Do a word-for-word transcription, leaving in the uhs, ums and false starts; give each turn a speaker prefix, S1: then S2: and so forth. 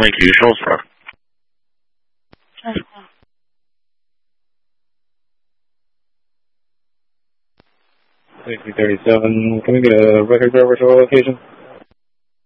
S1: Lake usual, sir.
S2: sixty thirty-seven, can we get a record driver to our location?